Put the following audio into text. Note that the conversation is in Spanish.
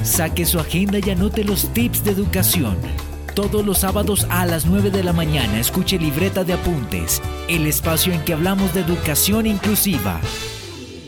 Saque su agenda y anote los tips de educación. Todos los sábados a las 9 de la mañana escuche Libreta de Apuntes, el espacio en que hablamos de educación inclusiva.